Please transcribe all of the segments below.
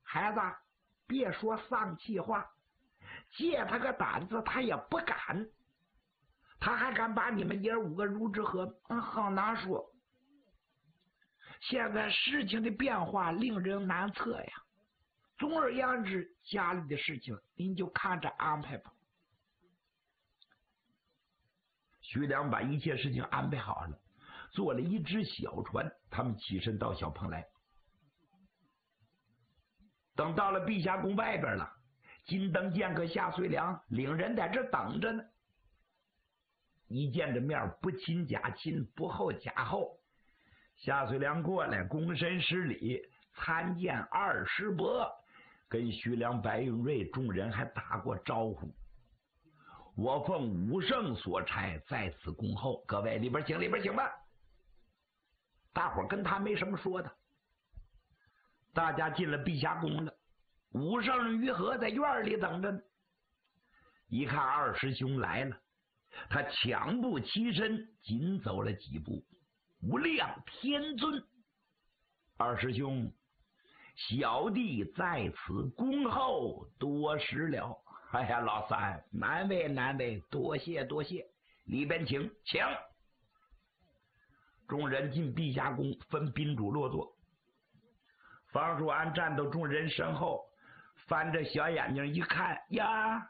孩子，别说丧气话，借他个胆子他也不敢，他还敢把你们爷5个如之何？好难说。现在事情的变化令人难测呀。总而言之，家里的事情您就看着安排吧。徐良把一切事情安排好了，做了一只小船，他们起身到小棚来。等到了碧霞宫外边了，金灯剑客夏遂良领人在这等着呢。一见着面，不亲假亲，不厚假厚。夏遂良过来躬身施礼，参见二师伯，跟徐良、白云瑞众人还打过招呼。我奉武圣所差，在此恭候，各位里边请，里边请吧。大伙跟他没什么说的。大家进了碧霞宫了，武圣于和在院里等着呢。一看二师兄来了，他抢步起身，紧走了几步。无量天尊，二师兄，小弟在此恭候多时了。哎呀，老三，难为难为，多谢多谢，里边请，请。众人进碧霞宫，分宾主落座。方术安站到众人身后，翻着小眼睛一看呀，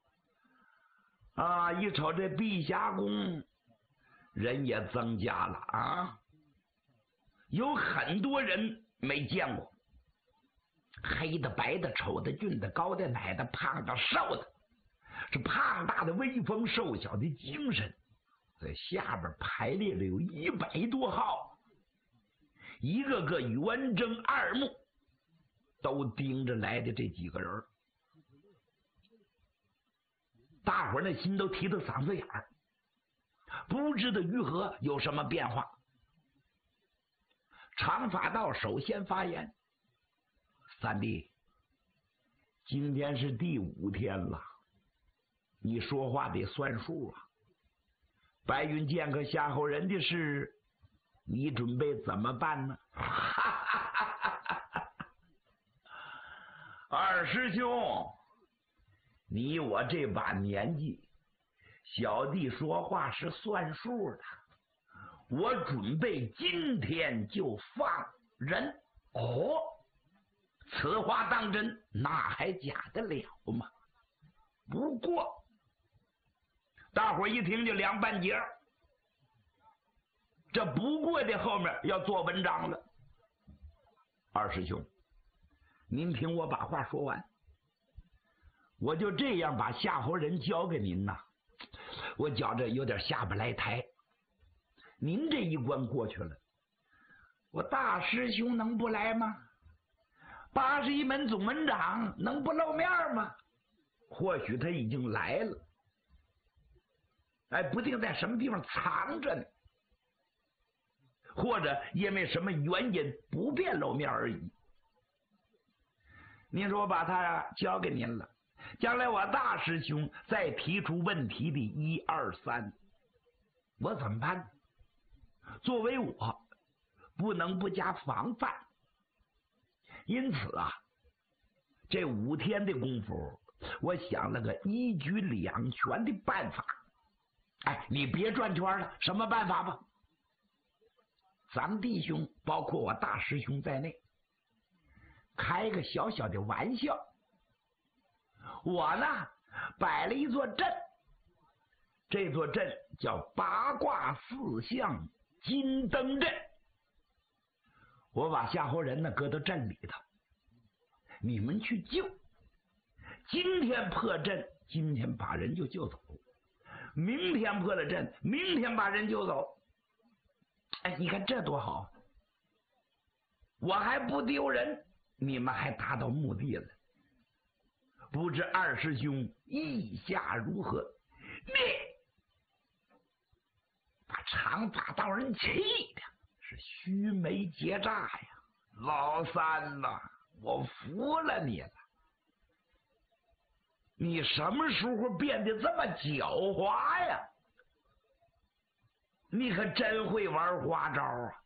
一瞅这碧霞宫人也增加了啊，有很多人没见过，黑的、白的、丑的、俊的、高的、矮的、胖的、瘦的，是胖大的威风，瘦小的精神。在下边排列着有100多号，一个个圆睁二目，都盯着来的这几个人。大伙儿那心都提到嗓子眼儿，不知道于和有什么变化。长发道首先发言：三弟，今天是第5天了，你说话得算数啊。白云剑客夏侯人的事，你准备怎么办呢？二师兄，你我这把年纪，小弟说话是算数的。我准备今天就放人。哦，此话当真，那还假得了吗？不过大伙一听就凉半截，这不过的后面要做文章了。二师兄，您听我把话说完，我就这样把夏侯人交给您呐，我觉着有点下不来台。您这一关过去了，我大师兄能不来吗？81门总门长能不露面吗？或许他已经来了，不定在什么地方藏着呢，或者因为什么原因不便露面而已。您说我把他交给您了，将来我大师兄再提出问题的1、2、3，我怎么办？作为我，不能不加防范。因此这5天的功夫，我想了个一举两全的办法。你别转圈了，什么办法吧？咱们弟兄，包括我大师兄在内，开个小小的玩笑。我呢，摆了一座阵，这座阵叫八卦4象金灯阵。我把夏侯人呢搁到阵里头，你们去救。今天破阵，今天把人就救走；明天破了阵，明天把人救走。你看这多好！我还不丢人，你们还达到目的了。不知二师兄意下如何？你把长发道人气的是须眉结煞呀！老三呐，我服了你了！你什么时候变得这么狡猾呀？你可真会玩花招啊！